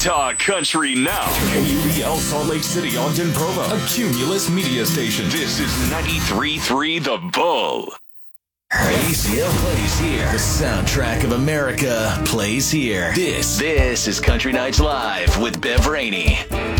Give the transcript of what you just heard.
Talk Country now. KUBL Salt Lake City, Ogden, Provo, a Cumulus media station. This is 93.3 The Bull. ACL plays here. The soundtrack of America plays here. This is Country Nights Live with Bev Rainey.